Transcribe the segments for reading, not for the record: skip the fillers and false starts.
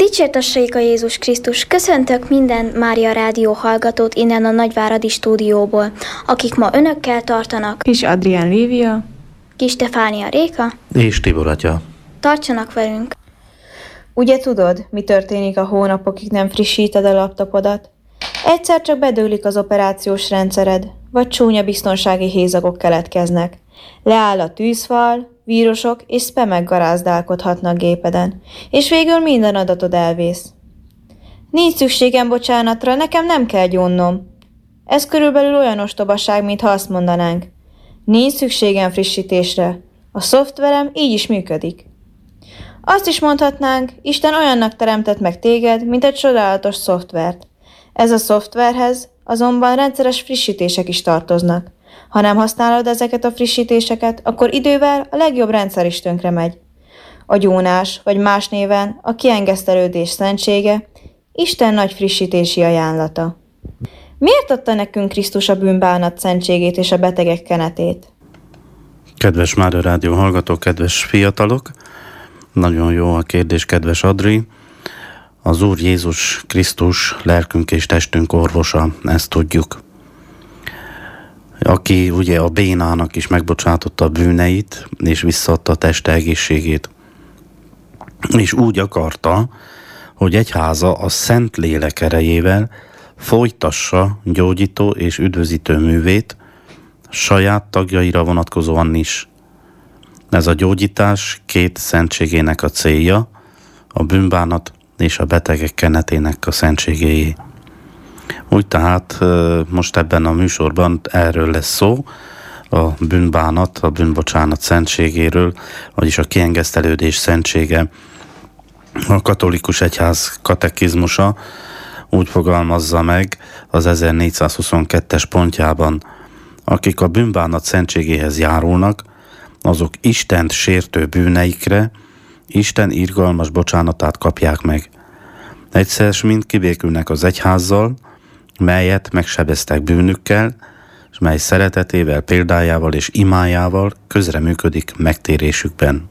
Dicsértessék a Jézus Krisztus! Köszöntök minden Mária Rádió hallgatót innen a Nagyváradi stúdióból, akik ma önökkel tartanak. Kis Adrián Lívia, Kis Stefánia Réka és Tibor atya. Tartsanak velünk! ugye tudod, mi történik a hónapokig nem frissíted a laptopodat? Egyszer csak bedőlik az operációs rendszered, vagy csúnya biztonsági hézagok keletkeznek. Leáll a tűzfal, vírusok és spamek garázdálkodhatnak gépeden, és végül minden adatod elvész. Nincs szükségem bocsánatra, nekem nem kell gyónnom. Ez körülbelül olyan ostobaság, mintha azt mondanánk. Nincs szükségem frissítésre, a szoftverem így is működik. Azt is mondhatnánk, Isten olyannak teremtett meg téged, mint egy csodálatos szoftvert. Ez a szoftverhez azonban rendszeres frissítések is tartoznak. Ha nem használod ezeket a frissítéseket, akkor idővel a legjobb rendszer is tönkre megy. A gyónás, vagy más néven a kiengesztelődés szentsége, Isten nagy frissítési ajánlata. Miért adta nekünk Krisztus a bűnbánat szentségét és a betegek kenetét? Kedves Mária Rádió hallgatók, kedves fiatalok! Nagyon jó a kérdés, kedves Adri. Az Úr Jézus Krisztus lelkünk és testünk orvosa, ezt tudjuk. Aki ugye a bénának is megbocsátotta a bűneit, és visszaadta a teste egészségét. És úgy akarta, hogy egyháza a Szent Lélek erejével folytassa gyógyító és üdvözítő művét saját tagjaira vonatkozóan is. Ez a gyógyítás két szentségének a célja, a bűnbánat és a betegek kenetének a szentségéjé. Úgy tehát most ebben a műsorban erről lesz szó, a bűnbánat, a bűnbocsánat szentségéről, vagyis a kiengesztelődés szentsége. A katolikus egyház katekizmusa úgy fogalmazza meg az 1422-es pontjában, akik a bűnbánat szentségéhez járulnak, azok Istent sértő bűneikre Isten irgalmas bocsánatát kapják meg. Egyszer mind kibékülnek az egyházzal, melyet megsebeztek bűnükkel, és mely szeretetével, példájával és imájával közreműködik megtérésükben.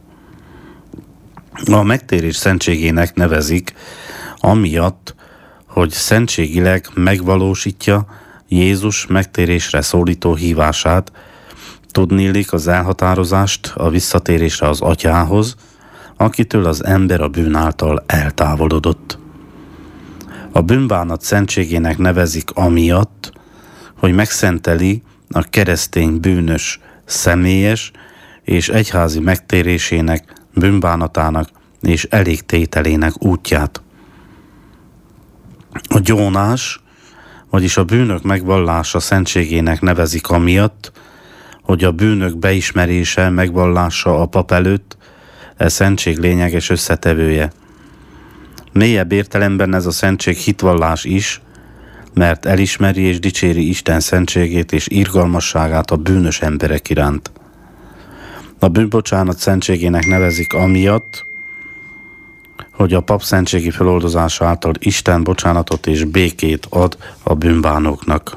A megtérés szentségének nevezik amiatt, hogy szentségileg megvalósítja Jézus megtérésre szólító hívását, tudniillik az elhatározást a visszatérésre az Atyához, akitől az ember a bűn által eltávolodott. A bűnbánat szentségének nevezik amiatt, hogy megszenteli a keresztény bűnös személyes és egyházi megtérésének, bűnbánatának és elégtételének útját. A gyónás, vagyis a bűnök megvallása szentségének nevezik amiatt, hogy a bűnök beismerése, megvallása a pap előtt e szentség lényeges összetevője. Mélyebb értelemben ez a szentség hitvallás is, mert elismeri és dicséri Isten szentségét és irgalmasságát a bűnös emberek iránt. A bűnbocsánat szentségének nevezik amiatt, hogy a pap szentségi feloldozása által Isten bocsánatot és békét ad a bűnbánóknak.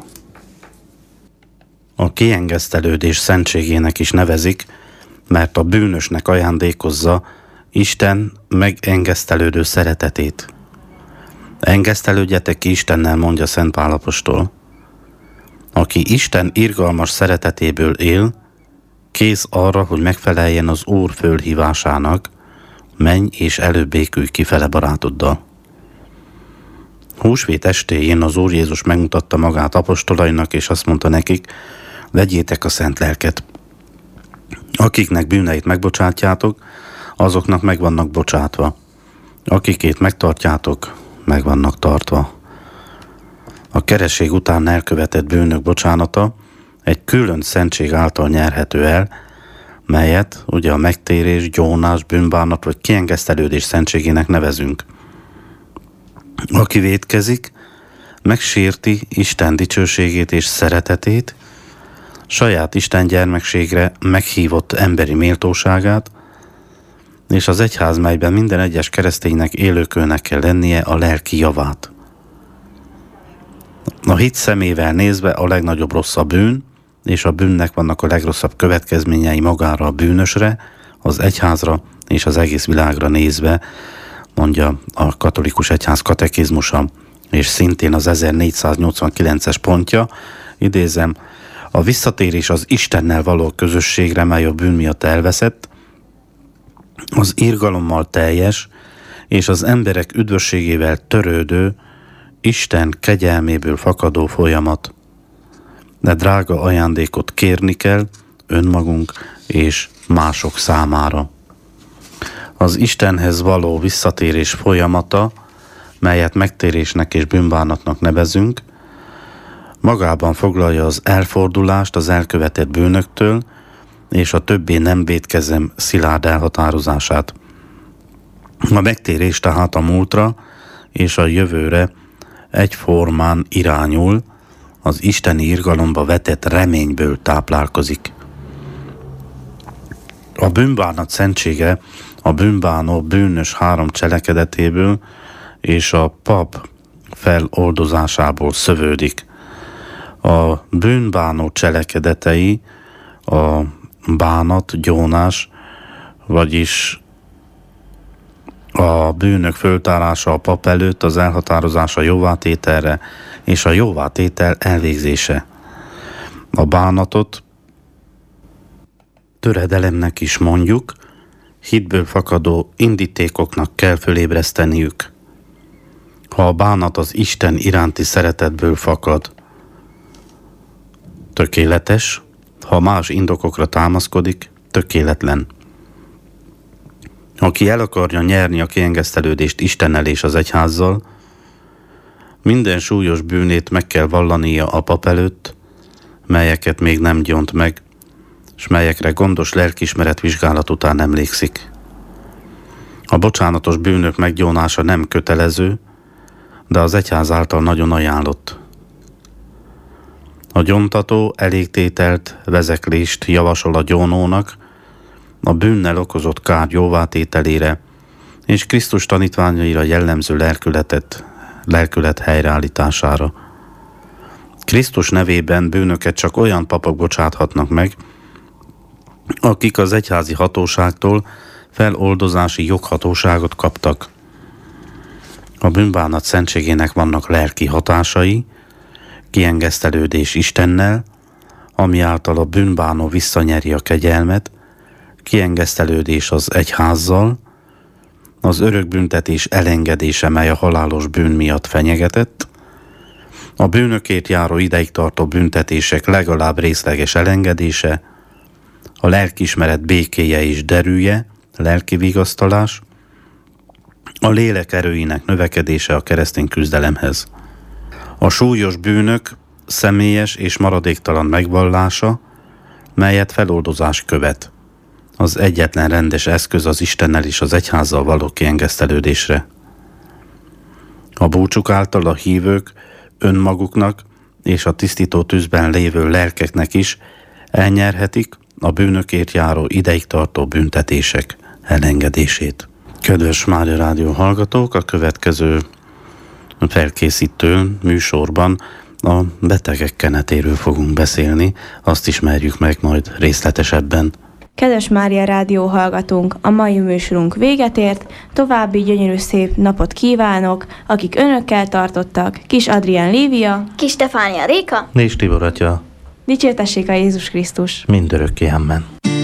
A kiengesztelődés szentségének is nevezik, mert a bűnösnek ajándékozza Isten megengesztelődő szeretetét. Engesztelődjetek ki Istennel, mondja Szent Pál apostol. Aki Isten irgalmas szeretetéből él, kész arra, hogy megfeleljen az Úr fölhívásának, menj és előbb békülj kifele barátoddal. Húsvét estéjén az Úr Jézus megmutatta magát apostolainak, és azt mondta nekik, vegyétek a Szent Lelket. Akiknek bűneit megbocsátjátok, azoknak meg vannak bocsátva. Akikét megtartjátok, meg vannak tartva. A keresség után elkövetett bűnök bocsánata egy külön szentség által nyerhető el, melyet ugye a megtérés, gyónás, bűnbánat vagy kiengesztelődés szentségének nevezünk. Aki vétkezik, megsérti Isten dicsőségét és szeretetét, saját Isten gyermekségre meghívott emberi méltóságát, és az egyház, melyben minden egyes kereszténynek élőkőnek kell lennie a lelki javát. A hit szemével nézve a legnagyobb rossz a bűn, és a bűnnek vannak a legrosszabb következményei magára a bűnösre, az egyházra és az egész világra nézve, mondja a katolikus egyház katekizmusa, és szintén az 1489-es pontja, idézem, a visszatérés az Istennel való közösségre, mely a bűn miatt elveszett, az irgalommal teljes és az emberek üdvösségével törődő, Isten kegyelméből fakadó folyamat. De drága ajándékot kérni kell önmagunk és mások számára. Az Istenhez való visszatérés folyamata, melyet megtérésnek és bűnbánatnak nevezünk, magában foglalja az elfordulást az elkövetett bűnöktől, és a többé nem vétkezem szilárd elhatározását. A megtérés tehát a múltra és a jövőre egyformán irányul, az isteni irgalomba vetett reményből táplálkozik. A bűnbánat szentsége a bűnbánó bűnös 3 cselekedetéből és a pap feloldozásából szövődik. A bűnbánó cselekedetei a bánat, gyónás, vagyis a bűnök föltárása a pap előtt, az elhatározása jóvátételre és a jóvátétel elvégzése. A bánatot töredelemnek is mondjuk, hitből fakadó indítékoknak kell fölébreszteniük. Ha a bánat az Isten iránti szeretetből fakad, tökéletes, ha más indokokra támaszkodik, tökéletlen. Aki el akarja nyerni a kiengesztelődést Istennel és az egyházzal, minden súlyos bűnét meg kell vallania a pap előtt, melyeket még nem gyónt meg, s melyekre gondos lelkiismeret vizsgálat után emlékszik. A bocsánatos bűnök meggyónása nem kötelező, de az egyház által nagyon ajánlott. A gyóntató elégtételt, vezeklést javasol a gyónónak, a bűnnel okozott kár jóvátételére és Krisztus tanítványaira jellemző lelkület helyreállítására. Krisztus nevében bűnöket csak olyan papok bocsáthatnak meg, akik az egyházi hatóságtól feloldozási joghatóságot kaptak. A bűnbánat szentségének vannak lelki hatásai, kiengesztelődés Istennel, ami által a bűnbánó visszanyeri a kegyelmet, kiengesztelődés az egyházzal, az örökbüntetés elengedése, mely a halálos bűn miatt fenyegetett, a bűnökért járó ideig tartó büntetések legalább részleges elengedése, a lelkiismeret békéje és derűje, lelki vigasztalás, a lélek erőinek növekedése a keresztény küzdelemhez. A súlyos bűnök személyes és maradéktalan megvallása, melyet feloldozás követ. Az egyetlen rendes eszköz az Istennel és az egyházzal való kiengesztelődésre. A búcsuk által a hívők önmaguknak és a tisztító tűzben lévő lelkeknek is elnyerhetik a bűnökért járó ideig tartó büntetések elengedését. Kedves Mária Rádió hallgatók, a következő felkészítő műsorban a betegek kenetéről fogunk beszélni, azt ismerjük meg majd részletesebben. Kedves Mária Rádió hallgatónk, a mai műsorunk véget ért, további gyönyörű szép napot kívánok, akik önökkel tartottak, Kis Adrián Lívia, Kis Stefánia Réka, És Tibor atya, dicsértessék a Jézus Krisztus! mindörökké, amen.